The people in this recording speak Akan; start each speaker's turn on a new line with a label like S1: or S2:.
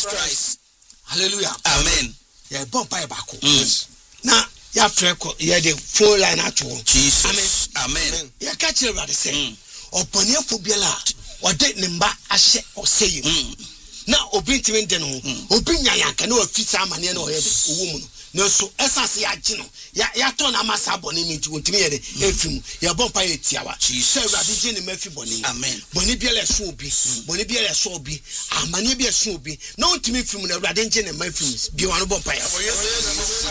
S1: Jesus Christ.
S2: Hallelujah.
S1: Amen.
S2: Yeah, bomb by back. Now, ya freko, ya the phone line at all.
S1: Jesus. Amen.
S2: Ya catch you the same. Or Ponia Fubiala, or Dead Nimba, Ashe, or say you. Now, Obintimin Deno, Obinya can know a fit some man or a woman. No, so SSC Agino, Yaton Amasa Bonnie to Ultimate, Efim, Yabompa Tiawa, she said, Rabbi Murphy Bonnie. Amen. Bonibia Swoby, Bonibia Swoby, Amanibia Swoby, no to me from the Radin and Murphy, Biwan Bompire.